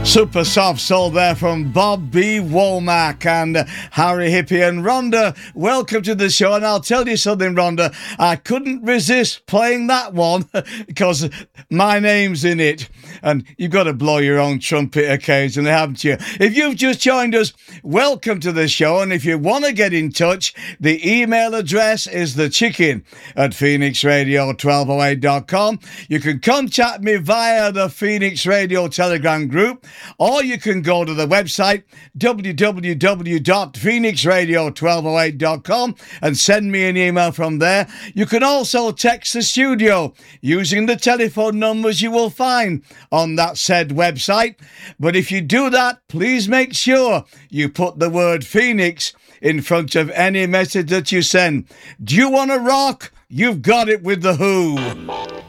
Super soft soul there from Bob B. Womack and Harry Hippie and Rhonda. Welcome to the show. And I'll tell you something, Rhonda. I couldn't resist playing that one because my name's in it. And you've got to blow your own trumpet occasionally, haven't you? If you've just joined us, welcome to the show. And if you want to get in touch, the email address is thechicken@phoenixradio1208.com. You can contact me via the Phoenix Radio Telegram group, or you can go to the website www.phoenixradio1208.com and send me an email from there. You can also text the studio using the telephone numbers you will find on that said website. But if you do that, please make sure you put the word Phoenix in front of any message that you send. Do you want to rock? You've got it with The Who.